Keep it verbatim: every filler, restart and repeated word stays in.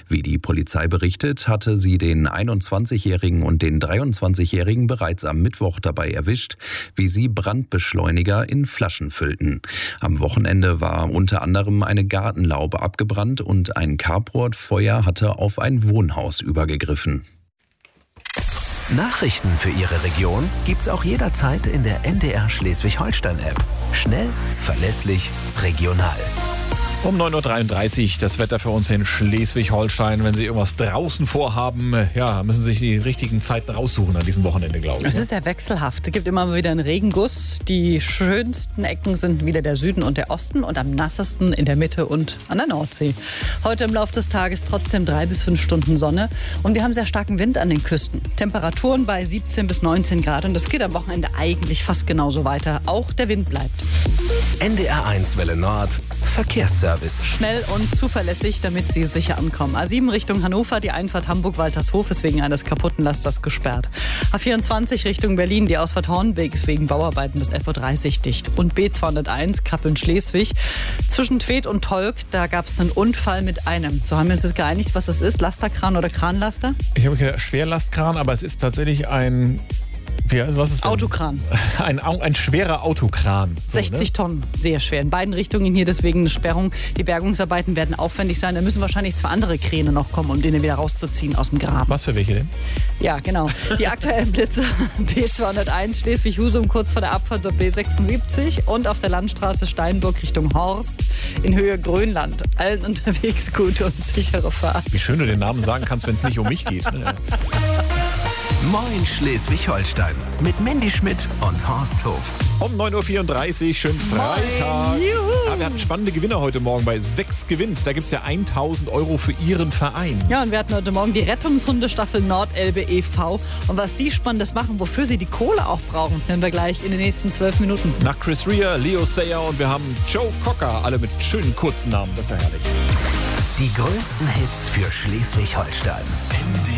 Wie die Polizei berichtet, hatte sie den einundzwanzigjährigen und den dreiundzwanzigjährigen bereits am Mittwoch dabei erwischt, wie sie Brandbeschleuniger in Flaschen füllten. Am Wochenende war unter anderem eine Gartenlaube abgebrannt und ein Carportfeuer hatte auf ein Wohnhaus übergegriffen. Nachrichten für Ihre Region gibt's auch jederzeit in der N D R Schleswig-Holstein-App. Schnell, verlässlich, regional. Um neun Uhr dreiunddreißig das Wetter für uns in Schleswig-Holstein. Wenn Sie irgendwas draußen vorhaben, ja, müssen Sie sich die richtigen Zeiten raussuchen an diesem Wochenende, glaube ich. Es ist ja wechselhaft. Es gibt immer mal wieder einen Regenguss. Die schönsten Ecken sind wieder der Süden und der Osten und am nassesten in der Mitte und an der Nordsee. Heute im Laufe des Tages trotzdem drei bis fünf Stunden Sonne und wir haben sehr starken Wind an den Küsten. Temperaturen bei siebzehn bis neunzehn Grad und es geht am Wochenende eigentlich fast genauso weiter. Auch der Wind bleibt. N D R eins Welle Nord, Verkehrsservice. Schnell und zuverlässig, damit Sie sicher ankommen. A sieben Richtung Hannover, die Einfahrt Hamburg-Waltershof ist wegen eines kaputten Lasters gesperrt. A vierundzwanzig Richtung Berlin, die Ausfahrt Hornbeek ist wegen Bauarbeiten bis elf Uhr dreißig dicht. Und B zweihunderteins Kappeln-Schleswig. Zwischen Tved und Tolk, da gab es einen Unfall mit einem. So haben wir uns jetzt geeinigt, was das ist. Lasterkran oder Kranlaster? Ich habe hier Schwerlastkran, aber es ist tatsächlich ein... Wie, was ist denn? Autokran. Ein, ein schwerer Autokran. So, sechzig ne? Tonnen, sehr schwer. In beiden Richtungen hier deswegen eine Sperrung. Die Bergungsarbeiten werden aufwendig sein. Da müssen wahrscheinlich zwei andere Kräne noch kommen, um den wieder rauszuziehen aus dem Graben. Was für welche denn? Ja, genau. Die aktuellen Blitze B zweihunderteins Schleswig-Husum kurz vor der Abfahrt der B sechsundsiebzig und auf der Landstraße Steinburg Richtung Horst in Höhe Grönland. Allen unterwegs gute und sichere Fahrt. Wie schön du den Namen sagen kannst, wenn es nicht um mich geht. Ne? Moin Schleswig-Holstein mit Mandy Schmidt und Horst Hof. Um neun Uhr vierunddreißig, schönen Freitag. Ja, wir hatten spannende Gewinner heute Morgen bei sechs gewinnt. Da gibt es ja tausend Euro für Ihren Verein. Ja, und wir hatten heute Morgen die Rettungshundestaffel Nordelbe e V. Und was die Spannendes machen, wofür sie die Kohle auch brauchen, hören wir gleich in den nächsten zwölf Minuten. Nach Chris Rea, Leo Sayer und wir haben Joe Cocker, alle mit schönen kurzen Namen. Das ist ja herrlich. Die größten Hits für Schleswig-Holstein.